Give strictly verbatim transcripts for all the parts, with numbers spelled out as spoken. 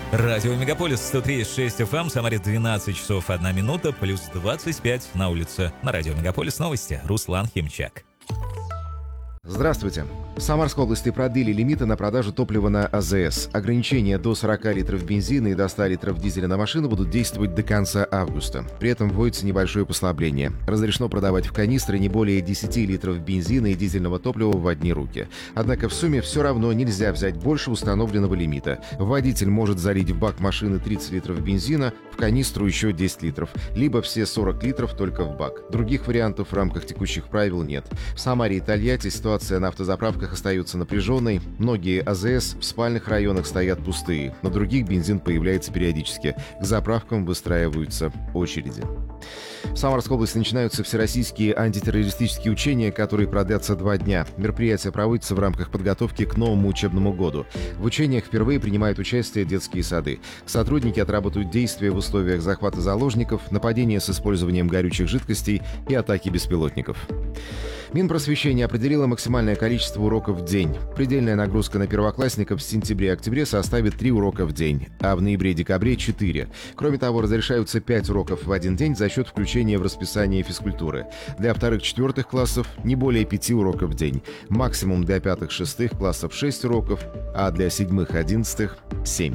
Радио Мегаполис сто три и шесть эф эм, Самаре двенадцать часов одна минута, плюс двадцать пять на улице. На Радио Мегаполис новости. Руслан Химчак. Здравствуйте. В Самарской области продлили лимиты на продажу топлива на а зэ эс. Ограничения до сорок литров бензина и до ста литров дизеля на машину будут действовать до конца августа. При этом вводится небольшое послабление. Разрешено продавать в канистры не более десяти литров бензина и дизельного топлива в одни руки. Однако в сумме все равно нельзя взять больше установленного лимита. Водитель может залить в бак машины тридцать литров бензина, в канистру еще десять литров, либо все сорок литров только в бак. Других вариантов в рамках текущих правил нет. В Самаре и Тольятти ситуация на автозаправках остается напряженной. Многие а зэ эс в спальных районах стоят пустые. На других бензин появляется периодически. К заправкам выстраиваются очереди. В Самарской области начинаются всероссийские антитеррористические учения, которые продлятся два дня. Мероприятие проводится в рамках подготовки к новому учебному году. В учениях впервые принимают участие детские сады. Сотрудники отработают действия в условиях захвата заложников, нападения с использованием горючих жидкостей и атаки беспилотников. Минпросвещение определило максимальное количество уроков в день. Предельная нагрузка на первоклассников в сентябре-октябре составит три урока в день, а в ноябре-декабре – четыре. Кроме того, разрешаются пять уроков в один день за счет включения в расписание физкультуры. Для вторых-четвертых классов не более пяти уроков в день. Максимум для пятых-шестых классов шесть уроков, а для седьмых-одиннадцатых – семь.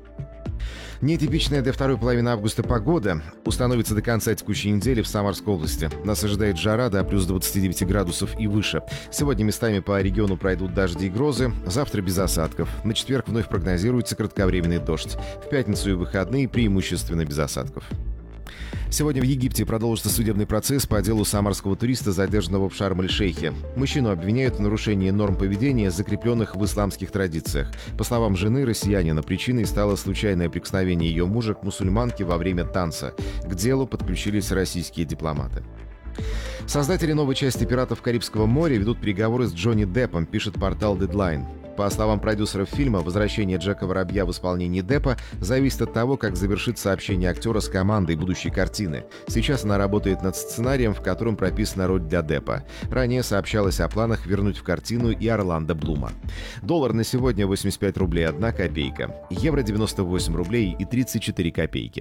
Нетипичная для второй половины августа погода установится до конца текущей недели в Самарской области. Нас ожидает жара до плюс двадцати девяти градусов и выше. Сегодня местами по региону пройдут дожди и грозы, завтра без осадков. На четверг вновь прогнозируется кратковременный дождь. В пятницу и выходные преимущественно без осадков. Сегодня в Египте продолжится судебный процесс по делу самарского туриста, задержанного в Шарм-эль-Шейхе. Мужчину обвиняют в нарушении норм поведения, закрепленных в исламских традициях. По словам жены россиянина, причиной стало случайное прикосновение ее мужа к мусульманке во время танца. К делу подключились российские дипломаты. Создатели новой части «Пиратов Карибского моря» ведут переговоры с Джонни Деппом, пишет портал Deadline. По словам продюсеров фильма, возвращение Джека Воробья в исполнении Деппа зависит от того, как завершится общение актера с командой будущей картины. Сейчас она работает над сценарием, в котором прописана роль для Деппа. Ранее сообщалось о планах вернуть в картину и Орландо Блума. Доллар на сегодня восемьдесят пять рублей одна копейка. Евро девяносто восемь рублей и тридцать четыре копейки.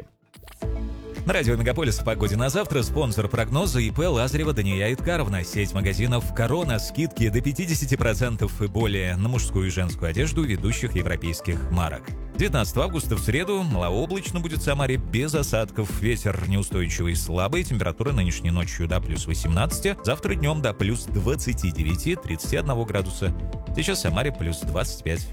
На Радио Мегаполис в погоде на завтра спонсор прогноза и пэ Лазарева Дания Иткаровна. Сеть магазинов «Корона». Скидки до пятьдесят процентов и более на мужскую и женскую одежду ведущих европейских марок. девятнадцатого августа в среду малооблачно будет в Самаре без осадков. Ветер неустойчивый и слабый. Температура нынешней ночью до плюс восемнадцати. Завтра днем до плюс двадцати девяти — тридцати одного градуса. Сейчас в Самаре плюс двадцать пять.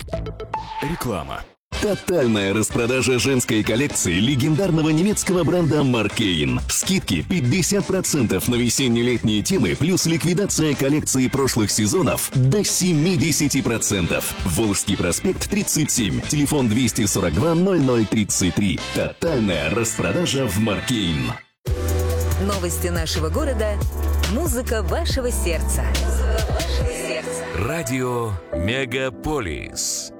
Реклама. Тотальная распродажа женской коллекции легендарного немецкого бренда Маркейн. Скидки пятьдесят процентов на весенне-летние темы плюс ликвидация коллекции прошлых сезонов до семьдесят процентов. Волжский проспект тридцать семь, телефон двести сорок два ноль ноль тридцать три. Тотальная распродажа в Маркейн. Новости нашего города. Музыка вашего сердца. Радио Мегаполис.